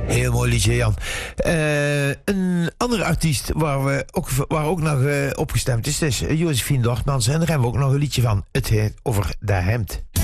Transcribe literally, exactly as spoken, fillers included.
Heel mooi liedje, Jan. Uh, een andere artiest waar, we ook, waar ook nog uh, opgestemd is, is Josephine Dortmans. En daar hebben we ook nog een liedje van. Het heet Over dat hemd.